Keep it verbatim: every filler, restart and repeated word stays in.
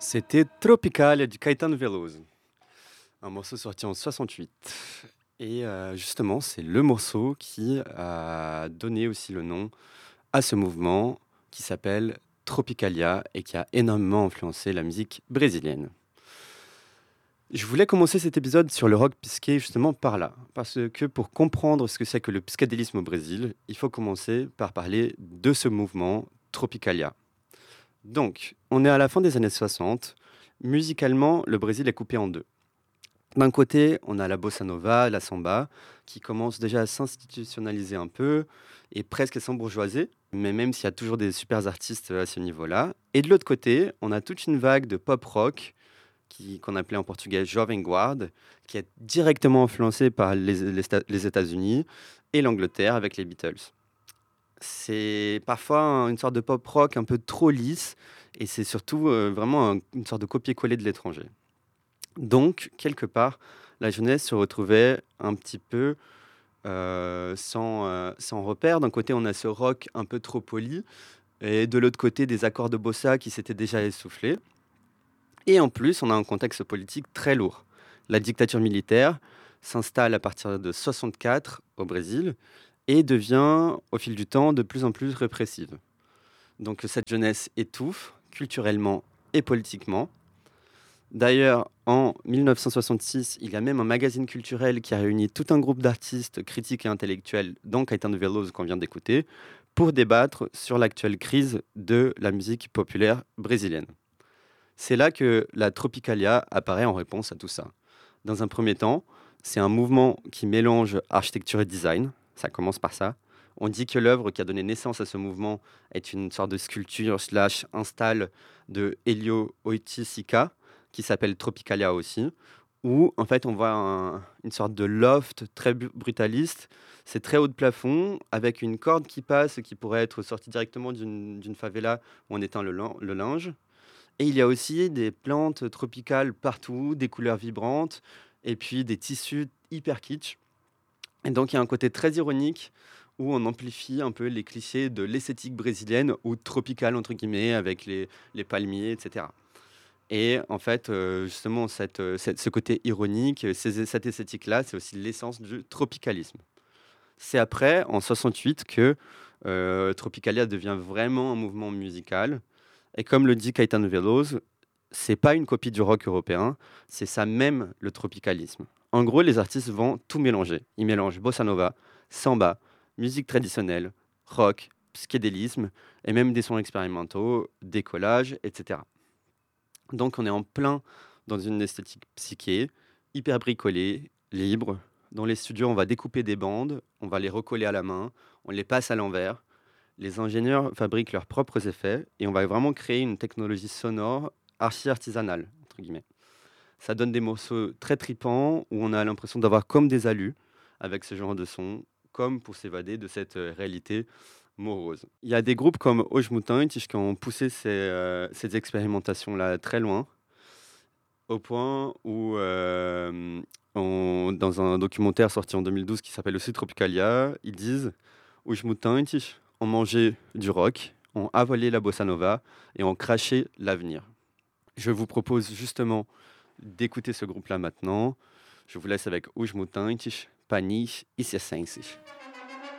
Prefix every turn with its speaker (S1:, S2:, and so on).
S1: C'était Tropical du Caetano Veloso, un morceau sorti en soixante-huit. Et euh, justement, c'est le morceau qui a donné aussi le nom à ce mouvement qui s'appelle Tropicalia et qui a énormément influencé la musique brésilienne. Je voulais commencer cet épisode sur le rock psyché justement par là, parce que pour comprendre ce que c'est que le psychédélisme au Brésil, il faut commencer par parler de ce mouvement Tropicalia. Donc, on est à la fin des années soixante. Musicalement, le Brésil est coupé en deux. D'un côté, on a la bossa nova, la samba, qui commence déjà à s'institutionnaliser un peu et presque à s'embourgeoiser, mais même s'il y a toujours des super artistes à ce niveau-là. Et de l'autre côté, on a toute une vague de pop rock, qui, qu'on appelait en portugais Jovem Guard, qui est directement influencée par les, les, Sta- les États-Unis et l'Angleterre avec les Beatles. C'est parfois un- une sorte de pop rock un peu trop lisse, et c'est surtout euh, vraiment un- une sorte de copier-coller de l'étranger. Donc, quelque part, la jeunesse se retrouvait un petit peu euh, sans, euh, sans repère. D'un côté, on a ce rock un peu trop poli, et de l'autre côté, des accords de bossa qui s'étaient déjà essoufflés. Et en plus, on a un contexte politique très lourd. La dictature militaire s'installe à partir de soixante-quatre au Brésil et devient, au fil du temps, de plus en plus répressive. Donc cette jeunesse étouffe, culturellement et politiquement. D'ailleurs, en mille neuf cent soixante-six, il y a même un magazine culturel qui a réuni tout un groupe d'artistes, critiques et intellectuels, dont Caetano Veloso qu'on vient d'écouter, pour débattre sur l'actuelle crise de la musique populaire brésilienne. C'est là que la Tropicalia apparaît en réponse à tout ça. Dans un premier temps, c'est un mouvement qui mélange architecture et design. Ça commence par ça. On dit que l'œuvre qui a donné naissance à ce mouvement est une sorte de sculpture slash install de Helio Oiticica, qui s'appelle Tropicalia aussi, où en fait on voit un- une sorte de loft très bu- brutaliste. C'est très haut de plafond, avec une corde qui passe, qui pourrait être sortie directement d'une d'une favela où on éteint le, lin- le linge. Et il y a aussi des plantes tropicales partout, des couleurs vibrantes, et puis des tissus hyper kitsch. Et donc il y a un côté très ironique où on amplifie un peu les clichés de l'esthétique brésilienne ou tropicale, entre guillemets, avec les, les palmiers, et cetera. Et en fait, euh, justement, cette, euh, cette- ce côté ironique, ces- cette esthétique-là, c'est aussi l'essence du tropicalisme. C'est après, en soixante-huit, que euh, Tropicalia devient vraiment un mouvement musical. Et comme le dit Caetano Veloso, c'est pas une copie du rock européen, c'est ça même le tropicalisme. En gros, les artistes vont tout mélanger. Ils mélangent bossa nova, samba, musique traditionnelle, rock, psychédélisme et même des sons expérimentaux, décollage, et cetera. Donc on est en plein dans une esthétique psyché, hyper bricolée, libre. Dans les studios, on va découper des bandes, on va les recoller à la main, on les passe à l'envers. Les ingénieurs fabriquent leurs propres effets et on va vraiment créer une technologie sonore archi-artisanale, entre guillemets. Ça donne des morceaux très tripants où on a l'impression d'avoir comme des alus avec ce genre de son, comme pour s'évader de cette euh, réalité morose. Il y a des groupes comme Os Mutantes qui ont poussé ces, euh, ces expérimentations-là très loin, au point où, euh, on- dans un documentaire sorti en deux mille douze qui s'appelle aussi Tropicalia, ils disent Os Mutantes ont mangé du rock, ont avalé la bossa nova et ont craché l'avenir. Je vous propose justement d'écouter ce groupe-là maintenant. Je vous laisse avec Os Mutantes, Panis e Circenses.